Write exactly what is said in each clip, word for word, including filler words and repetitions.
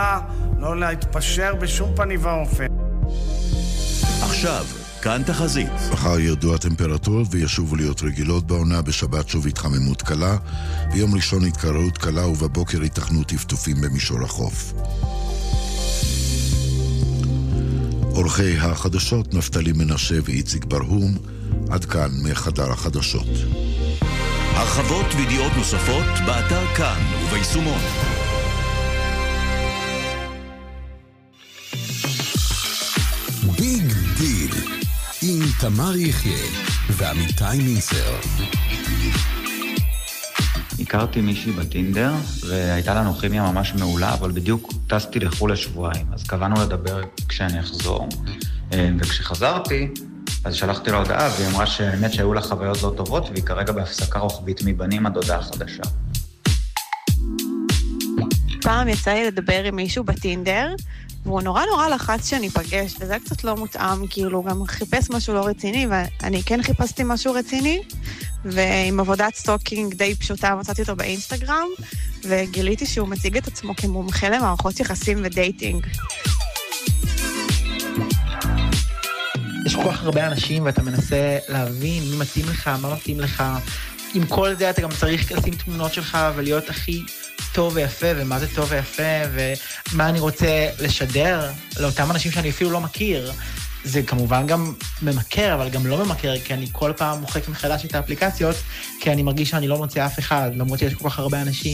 לא להתפשר בשום פנים ואופן. עכשיו, כאן תחזית. מחר ירדו הטמפרטורות וישובו להיות רגילות בעונה, בשבת שוב התחממות קלה, ביום ראשון התקררות קלה ובבוקר ייתכנו טפטופים במישור החוף. עורכי החדשות נפתלי מנשה ואיציק ברהום, עד כאן מחדר החדשות. הרחבות וידיעות נוספות באתר כאן וביישומון. ביג דיל עם תמר יחיה ועמיתי מינסר. הכרתי מישהי בטינדר והייתה לנו כימיה ממש מעולה, אבל בדיוק טסתי לחו"ל לשבועיים, אז קבענו לדבר כשאני אחזור, וכשחזרתי אז שלחתי לה הודעה והיא אמרה שבאמת שהיו לה חוויות לא טובות והיא כרגע בהפסקה רוחבית מבנים עד הודעה חדשה. פעם יצא לי לדבר עם מישהו בטינדר והוא נורא נורא לחץ שאני פגש, וזה קצת לא מותאם, כאילו גם חיפש משהו לא רציני, ואני כן חיפשתי משהו רציני, ועם עבודת סטוקינג די פשוטה מצאתי אותו באינסטגרם, וגיליתי שהוא מציג את עצמו כמומחה למערכות יחסים ודייטינג. יש כל כך הרבה אנשים ואתה מנסה להבין מי מתאים לך, מה מתאים לך. עם כל זה אתה גם צריך לשים תמונות שלך ולהיות הכי טוב ויפה, ומה זה טוב ויפה, ומה אני רוצה לשדר לאותם אנשים שאני אפילו לא מכיר. זה כמובן גם ממכר, אבל גם לא ממכר, כי אני כל פעם מוחק מחדש את האפליקציות, כי אני מרגיש שאני לא מוצא אף אחד, למרות שיש כל כך הרבה אנשים.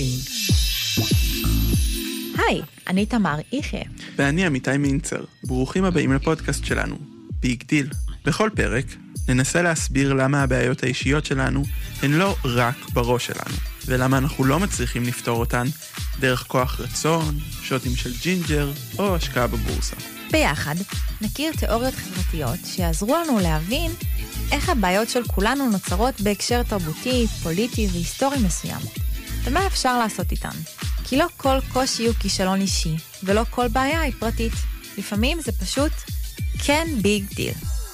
היי, אני תמר יחיה. ואני עמיתי מינסר. ברוכים הבאים לפודקאסט שלנו, ביג דיל. בכל פרק ננסה להסביר למה הבעיות האישיות שלנו הן לא רק בראש שלנו, ולמה אנחנו לא מצליחים לפתור אותן דרך כוח רצון, שוטים של ג'ינג'ר או השקעה בבורסה. ביחד נכיר תיאוריות חברתיות שיעזרו לנו להבין איך הבעיות של כולנו נוצרות בהקשר תרבותי, פוליטי והיסטורי מסוים, ומה אפשר לעשות איתן. כי לא כל קושי הוא כישלון אישי, ולא כל בעיה היא פרטית. לפעמים זה פשוט כן ביג דיל.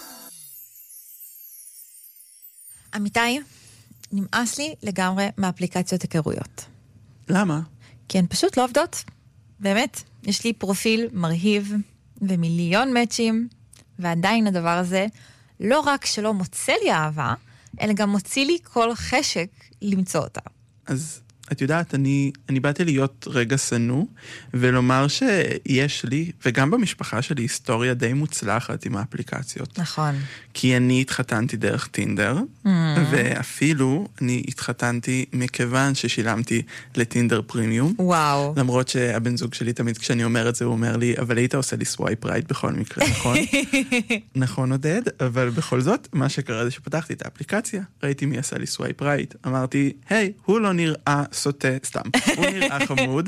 אמיתי, נמאס לי לגמרי מאפליקציות היכרויות. למה? כי הן פשוט לא עובדות. באמת, יש לי פרופיל מרהיב ומיליון מאצ'ים, ועדיין הדבר הזה לא רק שלא מוצא לי אהבה, אלא גם מוציא לי כל חשק למצוא אותה. אז את יודעת, אני, אני באתי להיות רגע סנו, ולומר שיש לי, וגם במשפחה שלי, היסטוריה די מוצלחת עם האפליקציות. נכון. כי אני התחתנתי דרך טינדר, mm. ואפילו אני התחתנתי מכיוון ששילמתי לטינדר פרימיום. וואו. למרות שהבן זוג שלי תמיד כשאני אומר את זה, הוא אומר לי, אבל היית עושה לי סווייפ רייט בכל מקרה, נכון? נכון עודד, אבל בכל זאת, מה שקרה זה שפתחתי את האפליקציה, ראיתי מי עשה לי סווייפ רייט, אמרתי, היי, הוא לא נראה סוטה, סתם. הוא נראה חמוד,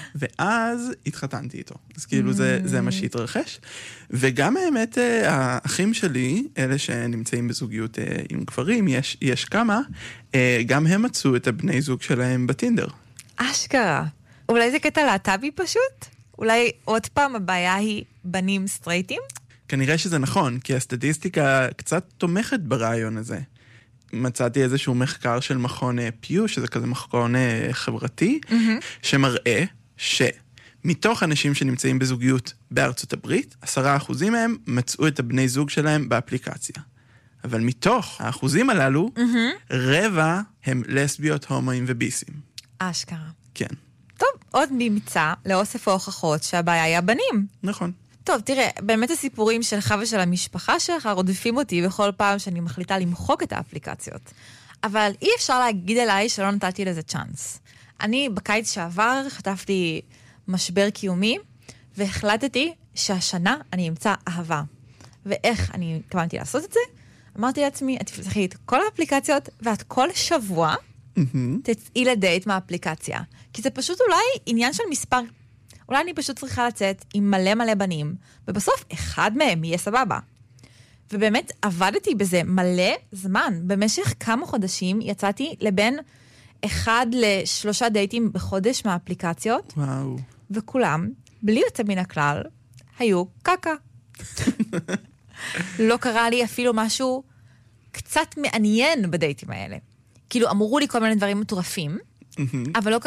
ואז התחתנתי איתו. אז כאילו זה, זה מה שהתרחש. וגם האמת, האחים שלי, אלה שנמצאים בזוגיות עם גברים, יש, יש כמה, גם הם מצאו את הבני זוג שלהם בטינדר. אשכרה. אולי זה קטע להט"בי פשוט? אולי עוד פעם הבעיה היא בנים סטרייטים? כנראה שזה נכון, כי הסטטיסטיקה קצת תומכת ברעיון הזה. מצאתי איזשהו מחקר של מכון פיו, שזה כזה מכון חברתי, mm-hmm. שמראה שמתוך אנשים שנמצאים בזוגיות בארצות הברית, עשרה אחוזים מהם מצאו את הבני זוג שלהם באפליקציה. אבל מתוך האחוזים הללו, mm-hmm. רבע הם לסביות, הומואים וביסים. אשכרה. כן. טוב, עוד ממצא לאוסף ההוכחות שהבעיה היא הבנים. נכון. טוב, תראה, באמת הסיפורים שלך ושל המשפחה שלך רודפים אותי בכל פעם שאני מחליטה למחוק את האפליקציות. אבל אי אפשר להגיד אליי שלא נתתי לזה צ'אנס. אני בקיץ שעבר חטפתי משבר קיומי, והחלטתי שהשנה אני אמצא אהבה. ואיך אני התכוונתי לעשות את זה? אמרתי לעצמי, את תפתחי את כל האפליקציות, ואת כל שבוע תצאי לדייט מהאפליקציה. כי זה פשוט אולי עניין של מספר. אולי אני פשוט צריכה לצאת עם מלא מלא בנים, ובסוף אחד מהם יהיה סבבה. ובאמת עבדתי בזה מלא זמן. במשך כמה חודשים יצאתי לבין אחד לשלושה דייטים בחודש מהאפליקציות. וואו. וכולם, בלי יוצא מן הכלל, היו קקה. לא קרה לי אפילו משהו קצת מעניין בדייטים האלה. כאילו אמרו לי כל מיני דברים מטורפים, אבל לא